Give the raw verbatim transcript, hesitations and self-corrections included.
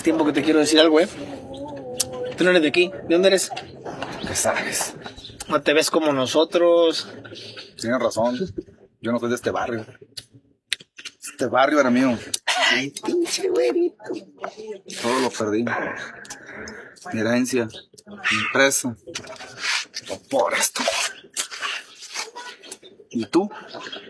hace tiempo que te quiero decir algo, ¿eh? Tú no eres de aquí. ¿De dónde eres? ¿Qué sabes? No te ves como nosotros. Tienes razón. Yo no soy de este barrio. Este barrio era mío. Ay, pinche güerito. Todo lo perdí. Mi herencia, mi empresa. Todo por esto. ¿Y tú?